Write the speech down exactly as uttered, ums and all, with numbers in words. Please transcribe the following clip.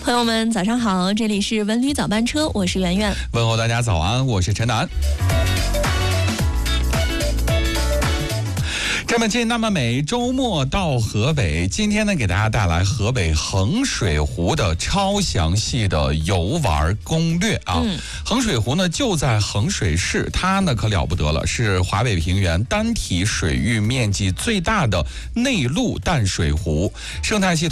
朋友们早上好，这里是文旅早班车，我是圆圆。 问候大家早安，我是陈楠。这么近那么美，周末到河北，今天呢给大家带来河北衡水湖的超详细的游玩攻略啊。嗯、衡水湖呢就在衡水市，它呢可了不得了，是华北平原单体水域面积最大的内陆淡水湖，生态系统